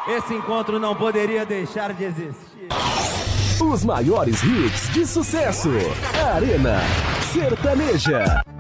Esse encontro não poderia deixar de existir. Os maiores hits de sucesso. Arena Sertaneja.